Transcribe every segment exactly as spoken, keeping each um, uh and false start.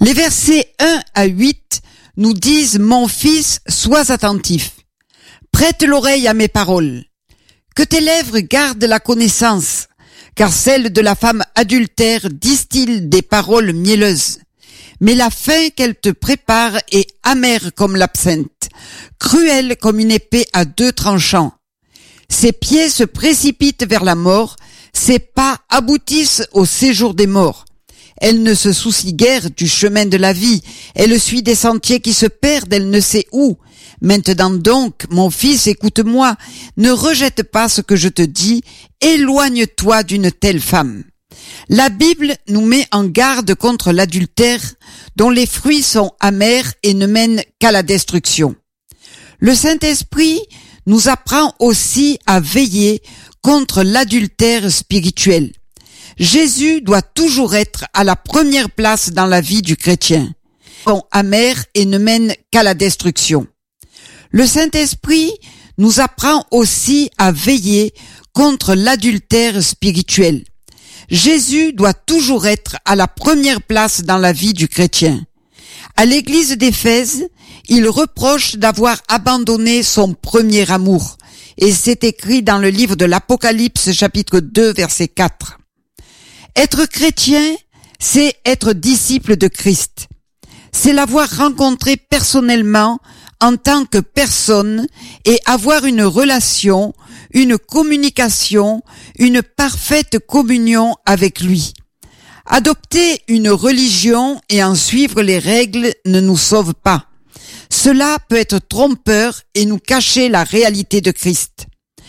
Les versets un à huit nous disent « Mon fils, sois attentif. Prête l'oreille à mes paroles. Que tes lèvres gardent la connaissance, car celle de la femme adultère distille des paroles mielleuses. Mais la fin qu'elle te prépare est amère comme l'absinthe, cruelle comme une épée à deux tranchants. Ses pieds se précipitent vers la mort, ses pas aboutissent au séjour des morts. Elle ne se soucie guère du chemin de la vie, elle suit des sentiers qui se perdent, elle ne sait où. Maintenant donc, mon fils, écoute-moi, ne rejette pas ce que je te dis, éloigne-toi d'une telle femme. La Bible nous met en garde contre l'adultère, dont les fruits sont amers et ne mènent qu'à la destruction. Le Saint-Esprit nous apprend aussi à veiller contre l'adultère spirituel. Jésus doit toujours être à la première place dans la vie du chrétien. Ils sont amers et ne mènent qu'à la destruction. Le Saint-Esprit nous apprend aussi à veiller contre l'adultère spirituel. Jésus doit toujours être à la première place dans la vie du chrétien. À l'église d'Éphèse, il reproche d'avoir abandonné son premier amour. Et c'est écrit dans le livre de l'Apocalypse, chapitre deux, verset quatre. Être chrétien, c'est être disciple de Christ. C'est l'avoir rencontré personnellement en tant que personne et avoir une relation, une communication, une parfaite communion avec lui. Adopter une religion et en suivre les règles ne nous sauve pas. Cela peut être trompeur et nous cacher la réalité de Christ.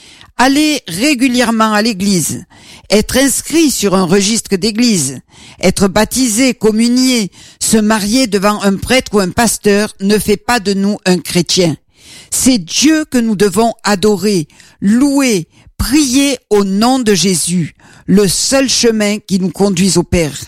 Aller régulièrement à l'église, être inscrit sur un registre d'église, être baptisé, communié, se marier devant un prêtre ou un pasteur ne fait pas de nous un chrétien. C'est Dieu que nous devons adorer, louer, prier au nom de Jésus, le seul chemin qui nous conduise au Père.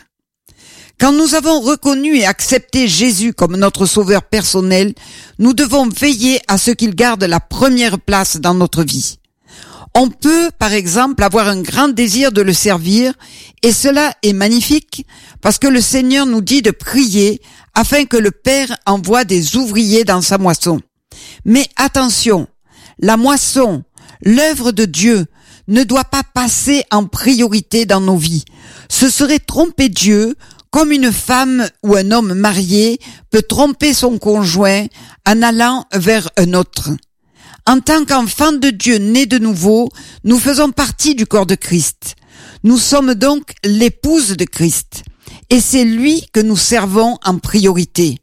Quand nous avons reconnu et accepté Jésus comme notre sauveur personnel, nous devons veiller à ce qu'il garde la première place dans notre vie. On peut, par exemple, avoir un grand désir de le servir, et cela est magnifique, parce que le Seigneur nous dit de prier afin que le Père envoie des ouvriers dans sa moisson. Mais attention, la moisson, l'œuvre de Dieu, ne doit pas passer en priorité dans nos vies. Ce serait tromper Dieu, comme une femme ou un homme marié peut tromper son conjoint en allant vers un autre. En tant qu'enfants de Dieu nés de nouveau, nous faisons partie du corps de Christ. Nous sommes donc l'épouse de Christ, et c'est lui que nous servons en priorité.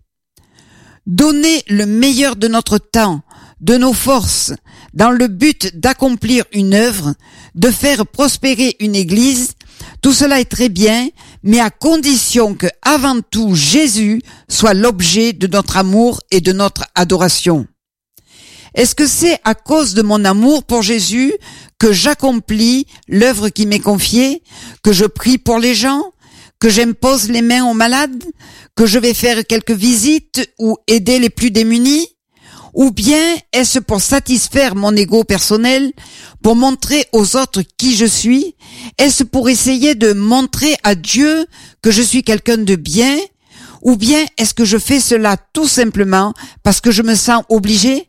Donner le meilleur de notre temps, de nos forces, dans le but d'accomplir une œuvre, de faire prospérer une église, tout cela est très bien, mais à condition que, avant tout, Jésus soit l'objet de notre amour et de notre adoration. Est-ce que c'est à cause de mon amour pour Jésus que j'accomplis l'œuvre qui m'est confiée, que je prie pour les gens, que j'impose les mains aux malades, que je vais faire quelques visites ou aider les plus démunis? Ou bien est-ce pour satisfaire mon ego personnel, pour montrer aux autres qui je suis? Est-ce pour essayer de montrer à Dieu que je suis quelqu'un de bien? Ou bien est-ce que je fais cela tout simplement parce que je me sens obligé?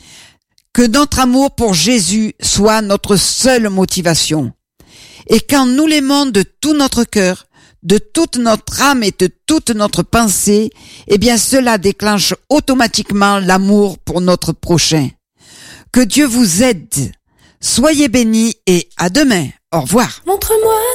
Que notre amour pour Jésus soit notre seule motivation. Et quand nous l'aimons de tout notre cœur, de toute notre âme et de toute notre pensée, eh bien cela déclenche automatiquement l'amour pour notre prochain. Que Dieu vous aide. Soyez bénis et à demain. Au revoir. Montre-moi